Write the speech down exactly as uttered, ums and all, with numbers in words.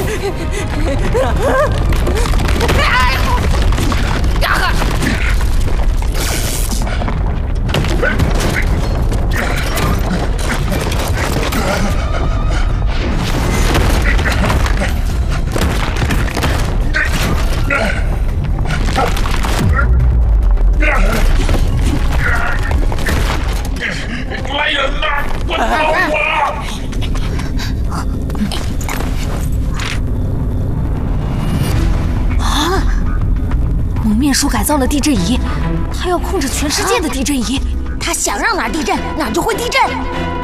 来人呐！快跑啊！ 啊！蒙面术改造了地震仪，他要控制全世界的地震仪，他想让哪儿地震，哪儿就会地震。